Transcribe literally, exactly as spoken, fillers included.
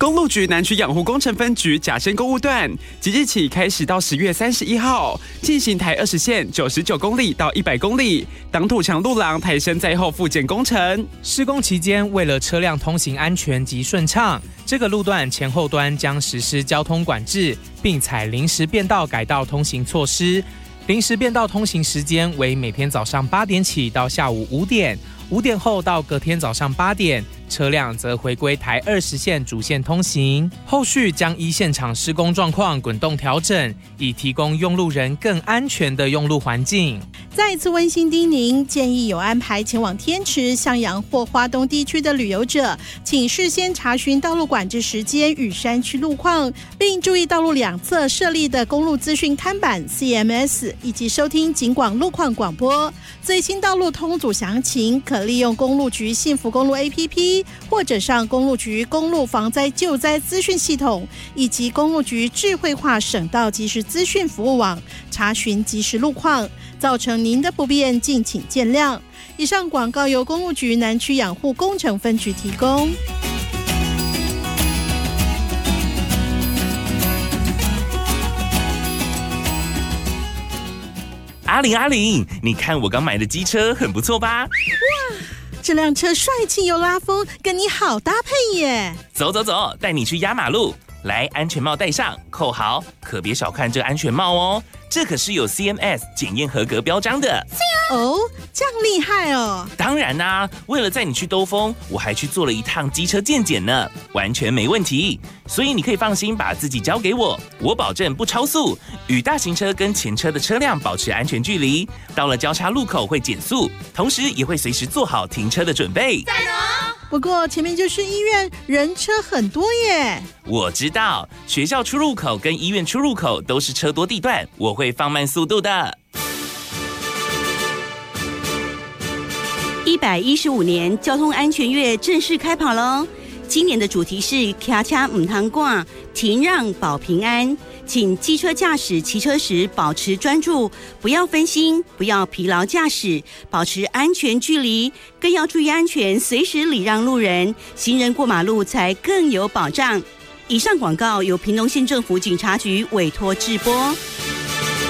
公路局南区养护工程分局甲深公路段，即日起开始到十月三十一号进行台二十线九十九公里到一百公里挡土墙路廊抬升载后复建工程。 施工期间，为了车辆通行安全及顺畅，这个路段前后端将实施交通管制，并采临时变道改道通行措施。临时变道通行时间为每天早上八点起到下午五点，五点后到隔天早上八点，车辆则回归台二十线主线通行。后续将依现场施工状况滚动调整，以提供用路人更安全的用路环境。 再次温馨叮咛，建议有安排前往天池、向阳或花东地区的旅游者，请事先查询道路管制时间与山区路况，并注意道路两侧设立的公路资讯看板 C M S， 以及收听警广路况广播。最新道路通组详情，可利用公路局幸福公路 A P P， 或者上公路局公路防灾救灾资讯系统，以及公路局智慧化省道即时资讯服务网查询即时路况。造成您的不便，敬请见谅。以上广告由公路局南区养护工程分局提供。 阿玲阿玲，你看我刚买的机车很不错吧？ 哇，这辆车帅气又拉风，跟你好搭配耶！ 走走走，带你去压马路。来，安全帽戴上，扣好，可别小看这安全帽哦，这可是有 C M S 检验合格标章的。 哦，这样厉害哦！ 当然啦、啊，为了载你去兜风，我还去做了一趟机车健检呢，完全没问题。所以你可以放心把自己交给我，我保证不超速，与大型车跟前车的车辆保持安全距离。到了交叉路口会减速，同时也会随时做好停车的准备。 赞哦！不过前面就是医院，人车很多耶。 我知道，学校出入口跟医院出入口都是车多地段，我会放慢速度的。 一百一十五年交通安全月正式开跑喽！今年的主题是骑车唔通赶，停让保平安。请机车驾驶骑车时保持专注，不要分心，不要疲劳驾驶，保持安全距离，更要注意安全，随时礼让路人，行人过马路才更有保障。以上广告由屏东县政府警察局委托制播。